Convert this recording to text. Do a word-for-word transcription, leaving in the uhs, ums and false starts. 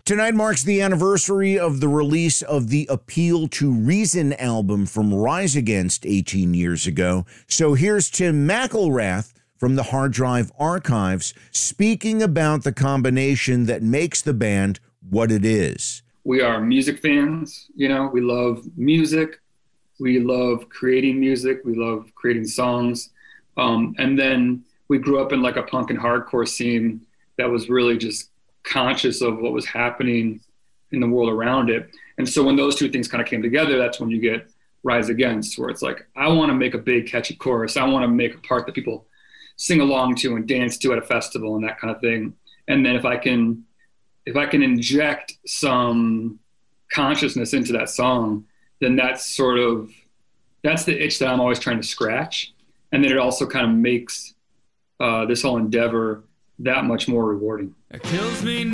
Tonight marks the anniversary of the release of the Appeal to Reason album from Rise Against eighteen years ago. So here's Tim McElrath from the Hard Drive Archives speaking about the combination that makes the band what it is. We are music fans, you know, we love music. We love creating music. We love creating songs. Um, and then we grew up in like a punk and hardcore scene that was really just conscious of what was happening in the world around it. And so when those two things kind of came together, that's when you get Rise Against, where it's like, I want to make a big catchy chorus. I want to make a part that people sing along to and dance to at a festival and that kind of thing. And then if I can, if I can inject some consciousness into that song, then that's sort of, that's the itch that I'm always trying to scratch. And then it also kind of makes uh, this whole endeavor that much more rewarding. It kills me